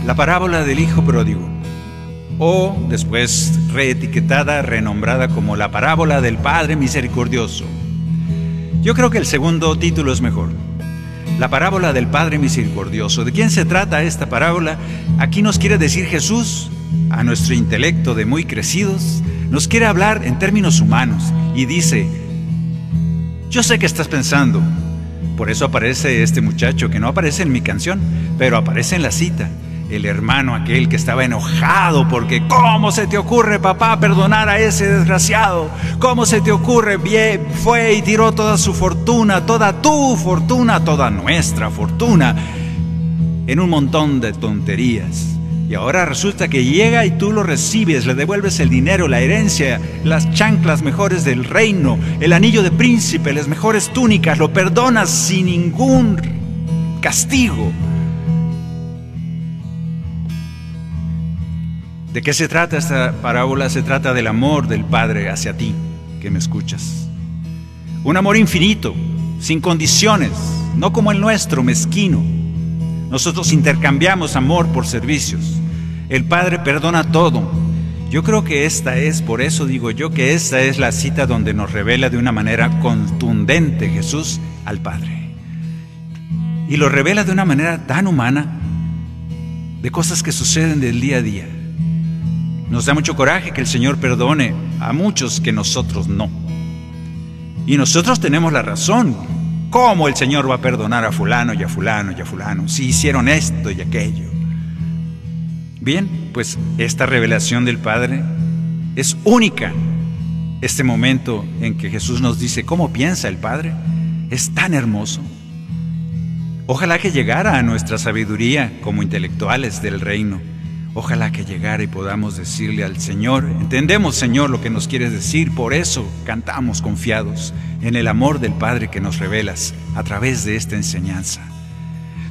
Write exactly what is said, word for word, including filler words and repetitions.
la parábola del hijo pródigo, o después reetiquetada, renombrada como la parábola del Padre Misericordioso. Yo creo que el segundo título es mejor. La parábola del Padre Misericordioso. ¿De quién se trata esta parábola? Aquí nos quiere decir Jesús, a nuestro intelecto de muy crecidos, nos quiere hablar en términos humanos y dice: yo sé que estás pensando. Por eso aparece este muchacho que no aparece en mi canción, pero aparece en la cita. El hermano aquel que estaba enojado porque ¿cómo se te ocurre, papá, perdonar a ese desgraciado? ¿Cómo se te ocurre? Bien, fue y tiró toda su fortuna, toda tu fortuna, toda nuestra fortuna, en un montón de tonterías. Y ahora resulta que llega y tú lo recibes, le devuelves el dinero, la herencia, las chanclas mejores del reino, el anillo de príncipe, las mejores túnicas, lo perdonas sin ningún castigo. ¿De qué se trata esta parábola? Se trata del amor del Padre hacia ti, que me escuchas. Un amor infinito, sin condiciones, no como el nuestro, mezquino. Nosotros intercambiamos amor por servicios. El Padre perdona todo. Yo creo que esta es, por eso digo yo, que esta es la cita donde nos revela de una manera contundente Jesús al Padre. Y lo revela de una manera tan humana, de cosas que suceden del día a día. Nos da mucho coraje que el Señor perdone a muchos que nosotros no. Y nosotros tenemos la razón. ¿Cómo el Señor va a perdonar a fulano y a fulano y a fulano si hicieron esto y aquello? Bien, pues esta revelación del Padre es única. Este momento en que Jesús nos dice cómo piensa el Padre es tan hermoso. Ojalá que llegara a nuestra sabiduría como intelectuales del reino. Ojalá que llegara y podamos decirle al Señor: entendemos, Señor, lo que nos quieres decir, por eso cantamos confiados en el amor del Padre que nos revelas a través de esta enseñanza.